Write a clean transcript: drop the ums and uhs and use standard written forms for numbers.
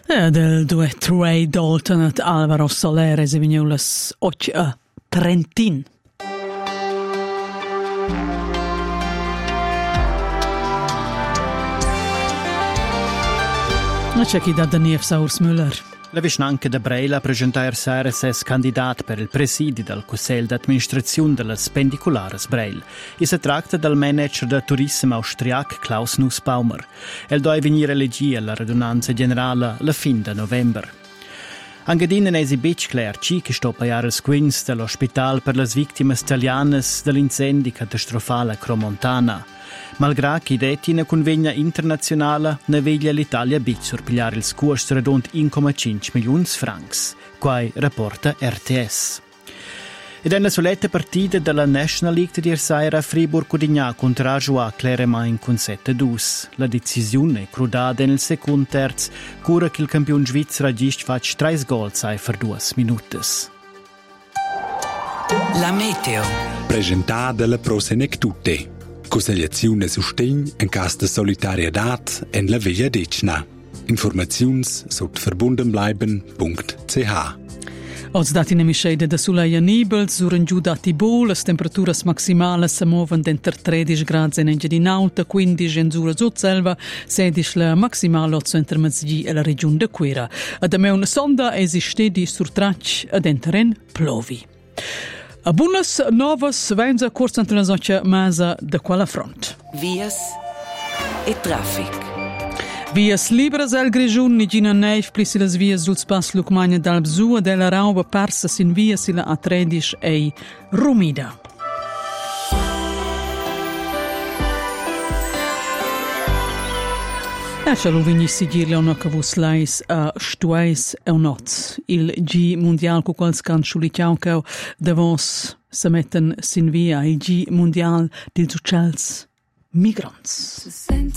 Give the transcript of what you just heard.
Del duet Ray Dalton et Alvaro Soler e vignulas 8 Trentin. C'è chi dà Daniel Saurs Müller. La Vischnanca de Breila presentar sera ses candidat per il presidi del Consiglio d'Administrazione delle Spendiculares Breil. E si tratta del manager de turismo austriac Klaus Nussbaumer. El deve venire elegì alla radunanza generale la fin de november. Angadina nesi bic clar ci che sto paiare il squins dell'ospital per le vittime italianes dell'incendi catastrofale a Cromontana. Malgrado che detti una convegna internazionale ne veglia l'Italia bic sorpigliare il scost redond 1,5 milioni francs, quai rapporta RTS. Ed è una soletta partita della National League di Ersaira Fribourg-Codignac contro Ajoa Cleremont con 7-2. La decisione è crudata nel secondo terzo, cura che il campione svizzero gist faccia 3 gol per 2 minuti. La meteo. Presentata la Prosenectute. Consigliazione sustegn in caso di solidarietà en la Via Decna. Informazions sot verbundenbleiben.ch. Als dati ne mischede da Suleia Nibels, suren giù dati bo, le temperaturas maximales se muoven d'enter 13 gradi in Engiadinauta, 15 in Zura Zotselva, 16 la maximale otso enter Mezzgi e la regione de Quera. Ad me una sonda esistedi sur trac ad enteren plovi. A buonas novas venza corsa entre la socia masa de quella front. Vias e traffic. Vias libres el Grigiun, Nigina Neif, plissi las vias sul spas Lucmagna d'Albzua, della Rauba parsa sin via sila A13 e Rumida. Lascia lo vigni sigirle una cavus lais a stuais e unot. Il G mondial cu quals can sciuliciaucau davos se metten sin via il G mondial dils uccells migrants.